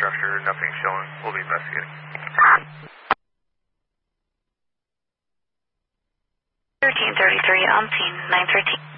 structure, nothing showing. We'll be investigating. 1333 on scene, 913.